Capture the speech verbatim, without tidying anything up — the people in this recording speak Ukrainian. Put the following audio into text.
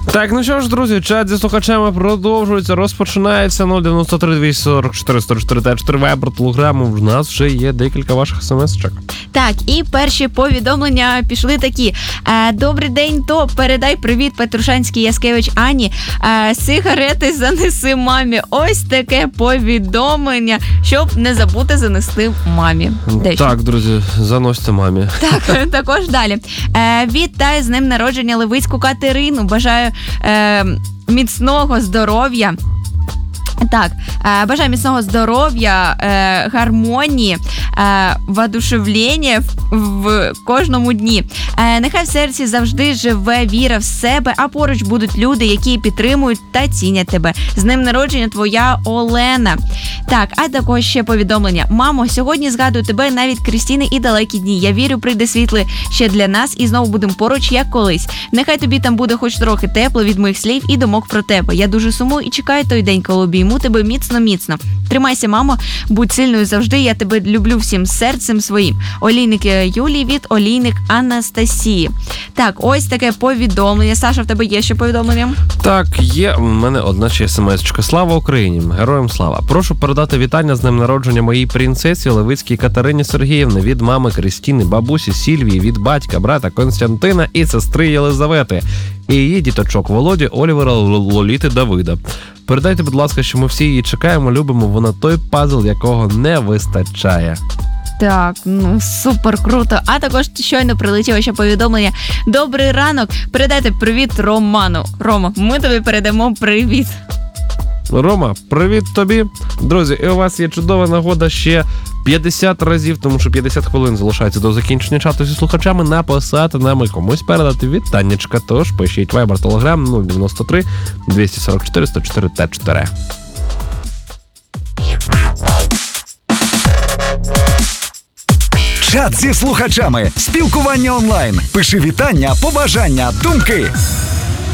Так, ну що ж, друзі, чат зі слухачами продовжується, розпочинається. нуль дев'яносто три двісті сорок чотири сто чотири Т чотири Вайбер, Телеграму. В нас вже є декілька ваших смс-чок. Так, і перші повідомлення пішли такі. Е, Добрий день, то передай привіт Петрушанській Яскевич Ані. Е, сигарети занеси мамі. Ось таке повідомлення, щоб не забути занести мамі. Дещо. Так, друзі, заносьте мамі. Так, також далі. Е, вітаю з днем народження Левицьку Катерину. Бажаю е, міцного здоров'я. Так, е, бажаю міцного здоров'я, е, гармонії, е, воодушевлення в, в кожному дні. Е, нехай в серці завжди живе віра в себе, а поруч будуть люди, які підтримують та цінять тебе. З днем народження твоя Олена. Так, а також ще повідомлення. Мамо, сьогодні згадую тебе навіть Крістіни і далекі дні. Я вірю, прийде світле ще для нас і знову будемо поруч, як колись. Нехай тобі там буде хоч трохи тепло від моїх слів і думок про тебе. Я дуже сумую і чекаю той день, коли обійму тебе міцно-міцно. Тримайся, мамо, будь сильною завжди, я тебе люблю всім серцем своїм. Олійник Юлії від Олійник Анастасії. Так, ось таке повідомлення. Саша, в тебе є ще повідомлення? Так, є в мене одна ще смс-чка. Слава Україні! Героям слава! Прошу передати вітання з днем народження моїй принцесі Левицькій Катерині Сергіївни від мами Крістіни, бабусі Сільвії, від батька, брата Константина і сестри Єлизавети. І її діточок Володі, Олівера, Лоліти, Давида. Передайте, будь ласка, що ми всі її чекаємо, любимо, вона той пазл, якого не вистачає. Так, ну супер круто. А також щойно прилетіло ще повідомлення. Добрий ранок, передайте привіт Роману. Рома, ми тобі передамо привіт. Рома, привіт тобі. Друзі, і у вас є чудова нагода ще п'ятдесят разів, тому що п'ятдесят хвилин залишається до закінчення чату зі слухачами, написати нам і комусь передати вітаннячка. Тож пишіть Viber, Telegram нуль дев'яносто три двісті сорок чотири сто чотири Т чотири. Чат зі слухачами. Спілкування онлайн. Пиши вітання, побажання, думки.